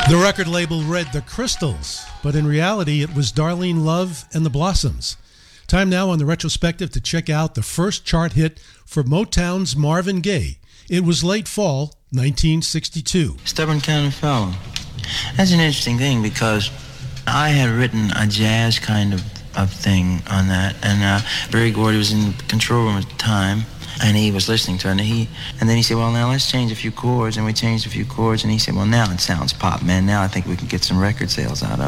The record label read The Crystals, but in reality it was Darlene Love and the Blossoms. Time now on the retrospective to check out the first chart hit for Motown's Marvin Gaye. It was late fall, 1962. Stubborn kind of fellow. That's an interesting thing because I had written a jazz kind of thing on that, and Berry Gordy was in the control room at the time, and he was listening to it, and then he said, well, now let's change a few chords, and we changed a few chords, and he said, well, now it sounds pop, man. Now I think we can get some record sales out of it.